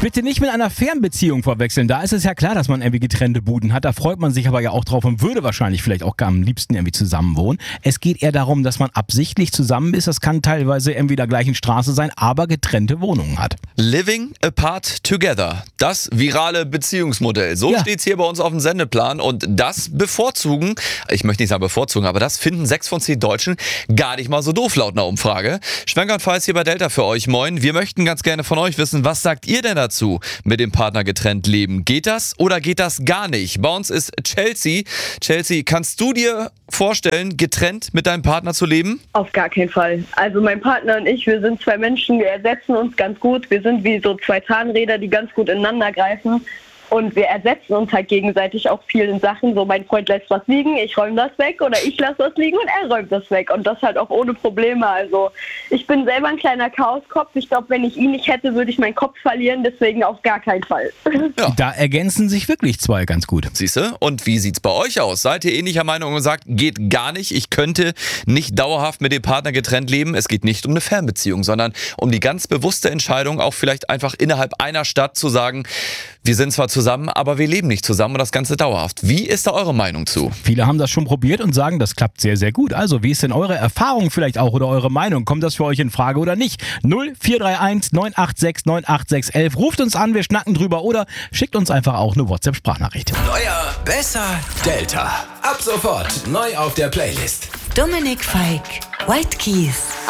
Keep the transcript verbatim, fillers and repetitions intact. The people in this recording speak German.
Bitte nicht mit einer Fernbeziehung verwechseln. Da ist es ja klar, dass man irgendwie getrennte Buden hat. Da freut man sich aber ja auch drauf und würde wahrscheinlich vielleicht auch am liebsten irgendwie zusammen wohnen. Es geht eher darum, dass man absichtlich zusammen ist. Das kann teilweise irgendwie der gleichen Straße sein, aber getrennte Wohnungen hat. Living apart together. Das virale Beziehungsmodell. So Ja. steht's hier bei uns auf dem Sendeplan. Und das bevorzugen, ich möchte nicht sagen bevorzugen, aber das finden sechs von zehn Deutschen gar nicht mal so doof laut einer Umfrage. Schwenker und Pfalz hier bei Delta für euch. Moin. Wir möchten ganz gerne von euch wissen, was sagt ihr denn dazu? Mit dem Partner getrennt leben. Geht das oder geht das gar nicht? Bei uns ist Chelsea. Chelsea, kannst du dir vorstellen, getrennt mit deinem Partner zu leben? Auf gar keinen Fall. Also mein Partner und ich, wir sind zwei Menschen, wir ersetzen uns ganz gut. Wir sind wie so zwei Zahnräder, die ganz gut ineinander greifen. Und wir ersetzen uns halt gegenseitig auch vielen Sachen. So, mein Freund lässt was liegen, ich räume das weg oder ich lasse was liegen und er räumt das weg. Und das halt auch ohne Probleme. Also ich bin selber ein kleiner Chaoskopf. Ich glaube, wenn ich ihn nicht hätte, würde ich meinen Kopf verlieren. Deswegen auf gar keinen Fall. Ja. Da ergänzen sich wirklich zwei ganz gut. Siehste? Und wie sieht's bei euch aus? Seid ihr ähnlicher Meinung und sagt, geht gar nicht, ich könnte nicht dauerhaft mit dem Partner getrennt leben? Es geht nicht um eine Fernbeziehung, sondern um die ganz bewusste Entscheidung, auch vielleicht einfach innerhalb einer Stadt zu sagen, wir sind zwar zusammen, aber wir leben nicht zusammen und das Ganze dauerhaft. Wie ist da eure Meinung zu? Viele haben das schon probiert und sagen, das klappt sehr, sehr gut. Also, wie ist denn eure Erfahrung vielleicht auch oder eure Meinung? Kommt das für euch in Frage oder nicht? null vier drei eins neun acht sechs neun acht sechs eins. Ruft uns an, wir schnacken drüber oder schickt uns einfach auch eine WhatsApp-Sprachnachricht. Neuer, besser, Delta. Ab sofort neu auf der Playlist. Dominik Feick, White Keys.